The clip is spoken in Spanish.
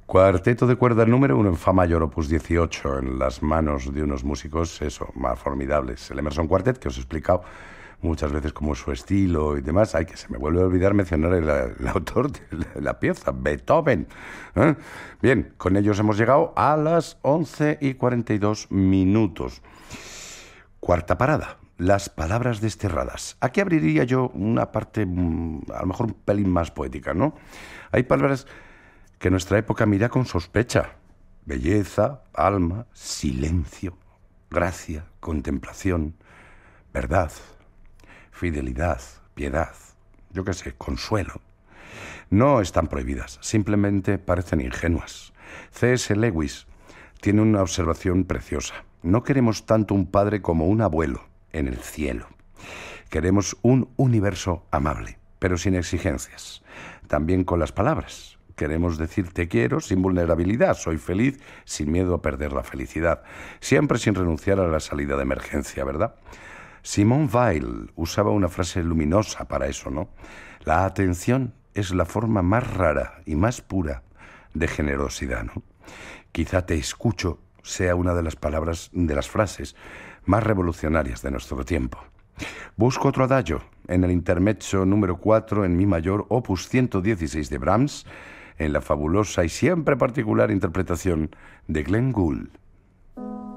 Cuarteto de cuerda número 1 en Fa mayor, opus 18, en las manos de unos músicos, eso, más formidables. El Emerson Quartet, que os he explicado muchas veces cómo es su estilo y demás. Ay, que se me vuelve a olvidar mencionar el autor de la pieza, Beethoven. ¿Eh? Bien, con ellos hemos llegado a las 11:42. Cuarta parada. Las palabras desterradas. Aquí abriría yo una parte, a lo mejor un pelín más poética, ¿no? Hay palabras que nuestra época mira con sospecha. Belleza, alma, silencio, gracia, contemplación, verdad, fidelidad, piedad, yo qué sé, consuelo. No están prohibidas, simplemente parecen ingenuas. C.S. Lewis tiene una observación preciosa. No queremos tanto un padre como un abuelo en el cielo. Queremos un universo amable, pero sin exigencias. También con las palabras. Queremos decir te quiero sin vulnerabilidad, soy feliz sin miedo a perder la felicidad, siempre sin renunciar a la salida de emergencia, ¿verdad? Simone Weil usaba una frase luminosa para eso, ¿no? La atención es la forma más rara y más pura de generosidad, ¿no? Quizá te escucho sea una de las palabras, de las frases más revolucionarias de nuestro tiempo. Busco otro adagio en el intermezzo número 4 en mi mayor, opus 116 de Brahms, en la fabulosa y siempre particular interpretación de Glenn Gould.